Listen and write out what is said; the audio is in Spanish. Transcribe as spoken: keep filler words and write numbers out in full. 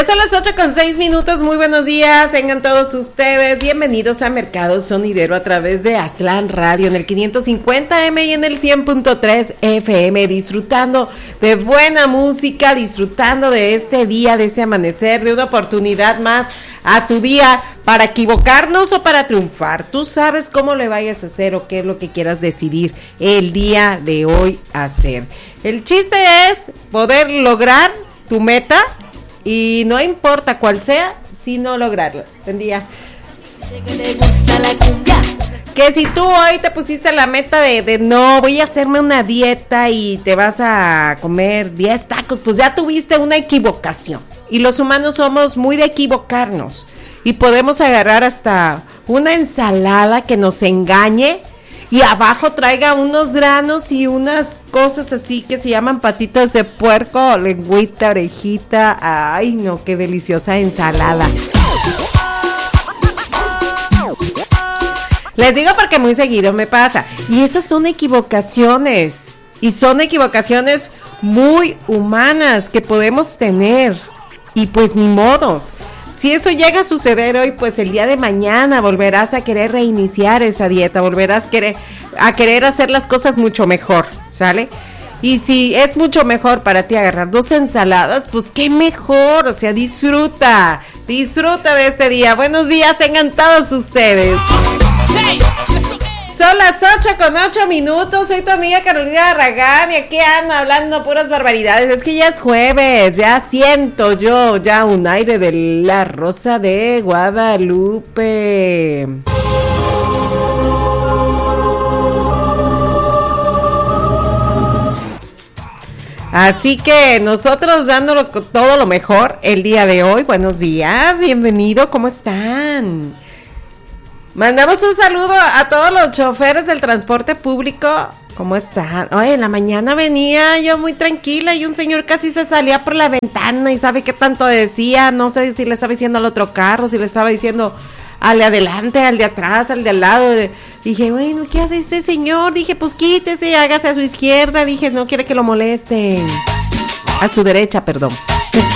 Ya son las ocho con seis minutos, muy buenos días, tengan todos ustedes bienvenidos a Mercado Sonidero a través de Aztlán Radio en el quinientos cincuenta eme y en el cien punto tres efe eme, disfrutando de buena música, disfrutando de este día, de este amanecer, de una oportunidad más a tu día para equivocarnos o para triunfar. Tú sabes cómo le vayas a hacer o qué es lo que quieras decidir el día de hoy hacer. El chiste es poder lograr tu meta y no importa cuál sea, sino lograrlo. Tendría que si tú hoy te pusiste la meta de, de no, voy a hacerme una dieta y te vas a comer diez tacos, pues ya tuviste una equivocación. Y los humanos somos muy de equivocarnos. Y podemos agarrar hasta una ensalada que nos engañe y abajo traiga unos granos y unas cosas así que se llaman patitas de puerco, lengüita, orejita. Ay, no, qué deliciosa ensalada. Les digo porque muy seguido me pasa. Y esas son equivocaciones. Y son equivocaciones muy humanas que podemos tener. Y pues ni modos. Si eso llega a suceder hoy, pues el día de mañana volverás a querer reiniciar esa dieta, volverás a querer, a querer hacer las cosas mucho mejor, ¿sale? Y si es mucho mejor para ti agarrar dos ensaladas, pues qué mejor, o sea, disfruta, disfruta de este día. Buenos días, tengan todos ustedes. Son las ocho con ocho minutos, soy tu amiga Carolina Barragán y aquí ando hablando puras barbaridades. Es que ya es jueves, ya siento yo ya un aire de la Rosa de Guadalupe. Así que nosotros dándolo todo lo mejor el día de hoy. Buenos días, bienvenido, ¿cómo están? Mandamos un saludo a todos los choferes del transporte público. ¿Cómo están? Oye, en la mañana venía yo muy tranquila y un señor casi se salía por la ventana y sabe qué tanto decía. No sé si le estaba diciendo al otro carro, si le estaba diciendo al de adelante, al de atrás, al de al lado. Dije, bueno, ¿qué hace ese señor? Dije, pues quítese, hágase a su izquierda. Dije, no quiere que lo molesten. A su derecha, perdón.